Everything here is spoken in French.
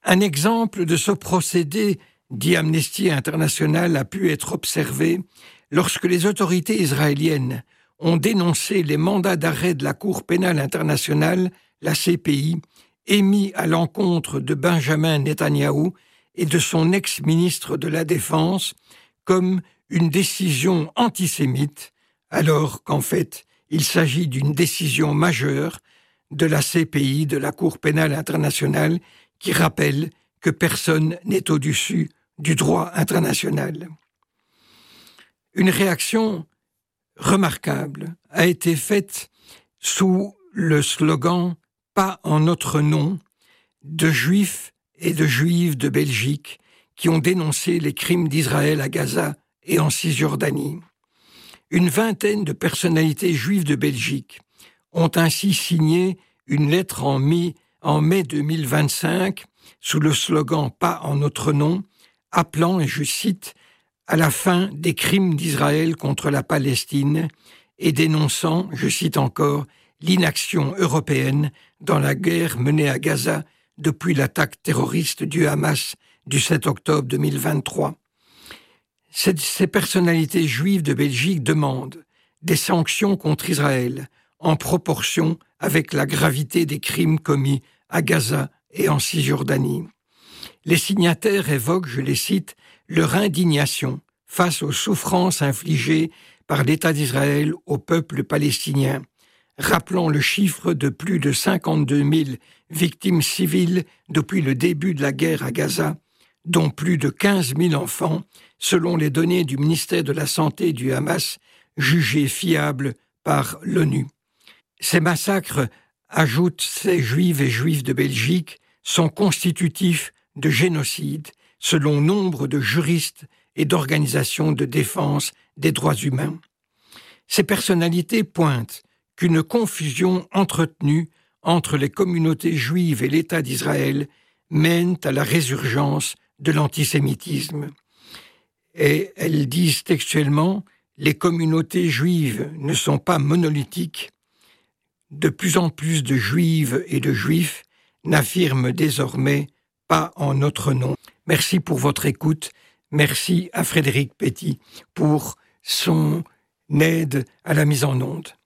Un exemple de ce procédé, dit Amnesty International, a pu être observé lorsque les autorités israéliennes ont dénoncé les mandats d'arrêt de la Cour pénale internationale, la CPI, émis à l'encontre de Benjamin Netanyahou et de son ex-ministre de la Défense comme une décision antisémite, alors qu'en fait, il s'agit d'une décision majeure de la CPI, de la Cour pénale internationale, qui rappelle que personne n'est au-dessus du droit international. Une réaction remarquable a été faite sous le slogan « Pas en notre nom » de juifs et de juives de Belgique qui ont dénoncé les crimes d'Israël à Gaza et en Cisjordanie. Une vingtaine de personnalités juives de Belgique ont ainsi signé une lettre en mai 2025 sous le slogan « Pas en notre nom », appelant, et je cite, à la fin des crimes d'Israël contre la Palestine et dénonçant, je cite encore, l'inaction européenne dans la guerre menée à Gaza depuis l'attaque terroriste du Hamas du 7 octobre 2023. Ces personnalités juives de Belgique demandent des sanctions contre Israël en proportion avec la gravité des crimes commis à Gaza et en Cisjordanie. Les signataires évoquent, je les cite, leur indignation face aux souffrances infligées par l'État d'Israël au peuple palestinien, rappelant le chiffre de plus de 52 000 victimes civiles depuis le début de la guerre à Gaza, dont plus de 15 000 enfants, selon les données du ministère de la Santé du Hamas, jugées fiables par l'ONU. Ces massacres, ajoutent ces juives et juifs de Belgique, sont constitutifs de génocide, selon nombre de juristes et d'organisations de défense des droits humains. Ces personnalités pointent qu'une confusion entretenue entre les communautés juives et l'État d'Israël mène à la résurgence de l'antisémitisme. Et elles disent textuellement « Les communautés juives ne sont pas monolithiques. De plus en plus de juives et de juifs n'affirment désormais pas en notre nom. » Merci pour votre écoute. Merci à Frédéric Petit pour son aide à la mise en onde.